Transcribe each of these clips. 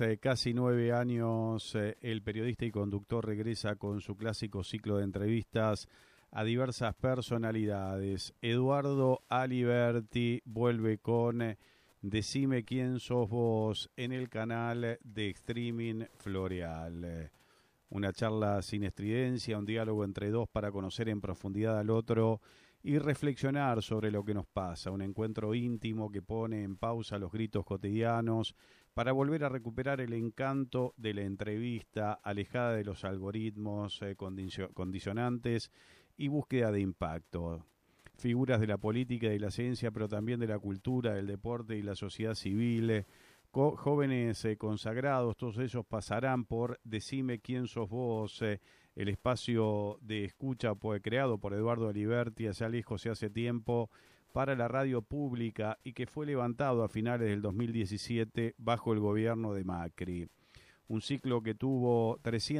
casi 9 años, el periodista y conductor regresa con su clásico ciclo de entrevistas a diversas personalidades. Eduardo Aliberti vuelve con Decime quién sos vos en el canal de streaming Floreal. Una charla sin estridencia, un diálogo entre dos para conocer en profundidad al otro y reflexionar sobre lo que nos pasa. Un encuentro íntimo que pone en pausa los gritos cotidianos para volver a recuperar el encanto de la entrevista, alejada de los algoritmos condicionantes y búsqueda de impacto. Figuras de la política y de la ciencia, pero también de la cultura, del deporte y la sociedad civil, jóvenes consagrados, todos ellos pasarán por Decime quién sos vos, el espacio de escucha creado por Eduardo Aliberti allá lejos y hace tiempo para la radio pública y que fue levantado a finales del 2017 bajo el gobierno de Macri. Un ciclo que tuvo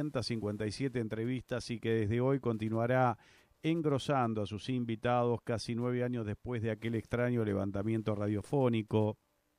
357 entrevistas y que desde hoy continuará engrosando a sus invitados casi 9 años después de aquel extraño levantamiento radiofónico.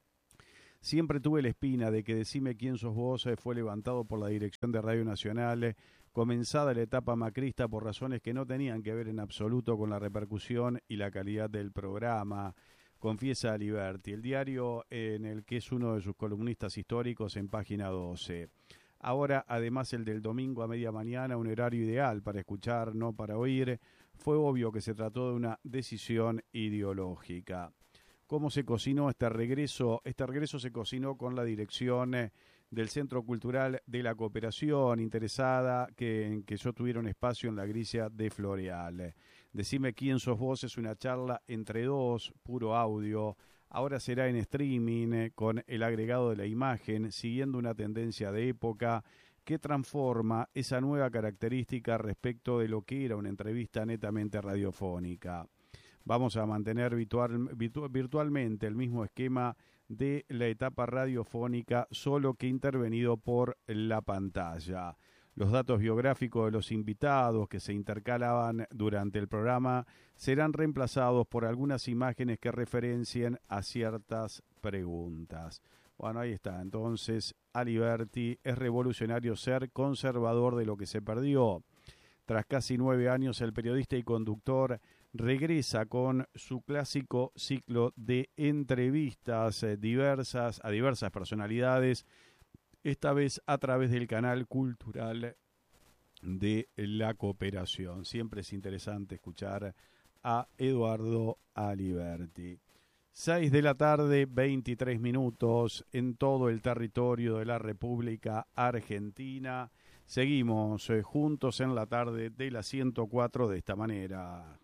Siempre tuve la espina de que Decime quién sos vos fue levantado por la dirección de Radio Nacional, comenzada la etapa macrista por razones que no tenían que ver en absoluto con la repercusión y la calidad del programa, confiesa Aliberti, el diario en el que es uno de sus columnistas históricos en Página 12. Ahora, además, el del domingo a media mañana, un horario ideal para escuchar, no para oír, fue obvio que se trató de una decisión ideológica. ¿Cómo se cocinó este regreso? Este regreso se cocinó con la dirección del Centro Cultural de la Cooperación, interesada en que yo tuviera un espacio en la grilla de Floreal. Decime quién sos vos es una charla entre dos, puro audio. Ahora será en streaming con el agregado de la imagen, siguiendo una tendencia de época que transforma esa nueva característica respecto de lo que era una entrevista netamente radiofónica. Vamos a mantener virtualmente el mismo esquema de la etapa radiofónica, solo que intervenido por la pantalla. Los datos biográficos de los invitados que se intercalaban durante el programa serán reemplazados por algunas imágenes que referencien a ciertas preguntas. Bueno, ahí está. Entonces, Aliberti, es revolucionario ser conservador de lo que se perdió. Tras casi 9 años, el periodista y conductor regresa con su clásico ciclo de entrevistas a diversas personalidades, esta vez a través del canal cultural de la Cooperación. Siempre es interesante escuchar a Eduardo Aliberti. 6 de la tarde, 23 minutos en todo el territorio de la República Argentina. Seguimos juntos en la tarde de la 104 de esta manera.